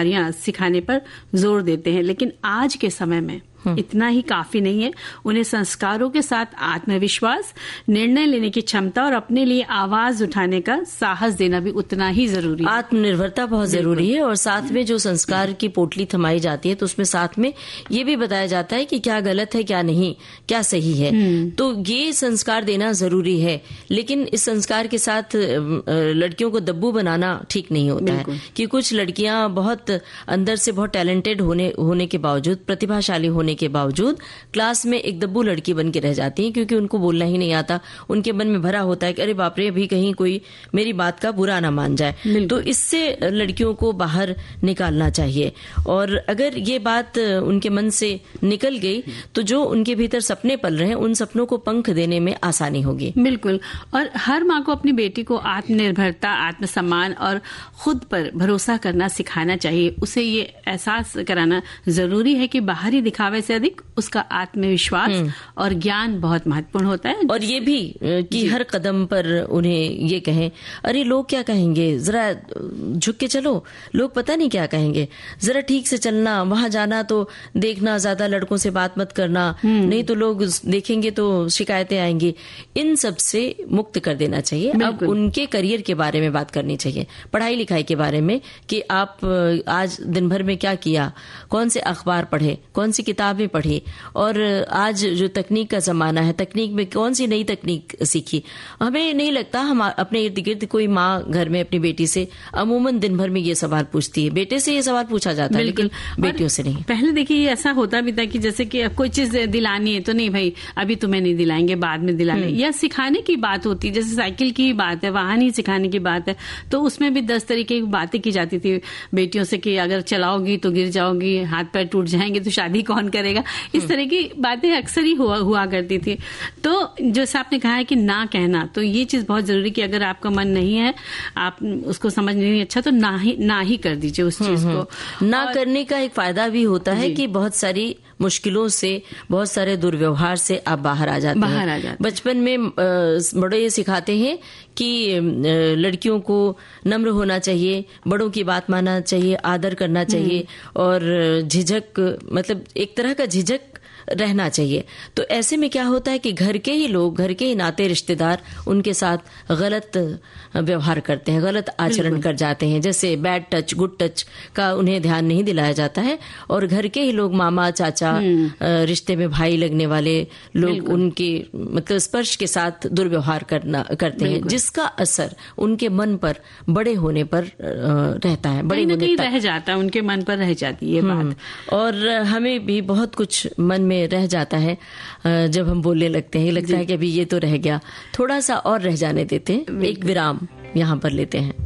सिखाने पर जोर देते हैं, लेकिन आज के समय में इतना ही काफी नहीं है। उन्हें संस्कारों के साथ आत्मविश्वास, निर्णय लेने की क्षमता और अपने लिए आवाज उठाने का साहस देना भी उतना ही जरूरी है। आत्मनिर्भरता बहुत जरूरी है, और साथ में जो संस्कार की पोटली थमाई जाती है तो उसमें साथ में ये भी बताया जाता है कि क्या गलत है, क्या नहीं, क्या सही है। तो ये संस्कार देना जरूरी है, लेकिन इस संस्कार के साथ लड़कियों को दब्बू बनाना ठीक नहीं होता है, कि कुछ लड़कियां बहुत अंदर से बहुत टैलेंटेड होने के बावजूद, प्रतिभाशाली होने के बावजूद क्लास में एक दब्बू लड़की बन के रह जाती हैं, क्योंकि उनको बोलना ही नहीं आता। उनके मन में भरा होता है कि अरे बाप रे, अभी कहीं कोई मेरी बात का बुरा ना मान जाए। तो इससे लड़कियों को बाहर निकालना चाहिए, और अगर ये बात उनके मन से निकल गई तो जो उनके भीतर सपने पल रहे हैं उन सपनों को पंख देने में आसानी होगी। बिल्कुल। और हर माँ को अपनी बेटी को आत्मनिर्भरता, आत्मसम्मान और खुद पर भरोसा करना सिखाना चाहिए। उसे ये एहसास कराना जरूरी है कि बाहरी दिखावे से अधिक उसका आत्मविश्वास और ज्ञान बहुत महत्वपूर्ण होता है। और ये भी कि हर कदम पर उन्हें ये कहें, अरे लोग क्या कहेंगे, जरा झुक के चलो, लोग पता नहीं क्या कहेंगे, जरा ठीक से चलना, वहां जाना तो देखना, ज्यादा लड़कों से बात मत करना, नहीं तो लोग देखेंगे तो शिकायतें आएंगी। इन सब से मुक्त कर देना चाहिए। अब उनके करियर के बारे में बात करनी चाहिए, पढ़ाई लिखाई के बारे में, कि आप आज दिन भर में क्या किया, कौन से अखबार पढ़े, कौन सी किताबें पढ़ी, और आज जो तकनीक का जमाना है, तकनीक में कौन सी नई तकनीक सीखी। हमें नहीं लगता हम अपने इर्द गिर्द कोई माँ घर में अपनी बेटी से अमूमन दिन भर में ये सवाल पूछती है। बेटे से ये सवाल पूछा जाता है, लेकिन बेटियों से नहीं। पहले देखिए ये ऐसा होता भी था कि जैसे कि कोई चीज दिलानी है तो नहीं भाई अभी तुम्हें नहीं दिलाएंगे, बाद में दिलाने, या सिखाने की बात होती, जैसे साइकिल की बात है, वाहन ही सिखाने की बात है, तो उसमें भी 10 तरीके की बातें की जाती थी बेटियों से कि अगर चलाओगी तो गिर जाओगी, हाथ पैर टूट जाएंगे तो शादी कौन करेगा। इस तरह की बातें अक्सर ही हुआ करती थी। तो जैसे आपने कहा है कि ना कहना, तो ये चीज बहुत जरूरी कि अगर आपका मन नहीं है, आप उसको समझ नहीं अच्छा, तो ना ही कर दीजिए उस चीज को। ना करने का एक फायदा भी होता है कि बहुत सारी मुश्किलों से, बहुत सारे दुर्व्यवहार से आप बाहर आ जाते हैं। बचपन में बड़े ये सिखाते हैं कि लड़कियों को नम्र होना चाहिए, बड़ों की बात मानना चाहिए, आदर करना चाहिए, और झिझक, मतलब एक तरह का झिझक रहना चाहिए। तो ऐसे में क्या होता है कि घर के ही लोग, घर के ही नाते रिश्तेदार उनके साथ गलत व्यवहार करते हैं, गलत आचरण कर जाते हैं। जैसे बैड टच, गुड टच का उन्हें ध्यान नहीं दिलाया जाता है, और घर के ही लोग, मामा, चाचा, रिश्ते में भाई लगने वाले लोग, उनके मतलब स्पर्श के साथ दुर्व्यवहार करते हैं, जिसका असर उनके मन पर बड़े होने पर रहता है, बड़े होने तक रह जाता है, उनके मन पर रह जाती है ये बात। और हमें भी बहुत कुछ मन में रह जाता है जब हम बोलने लगते हैं, लगता है कि अभी ये तो रह गया, थोड़ा सा और रह जाने देते हैं। एक विराम यहाँ पर लेते हैं।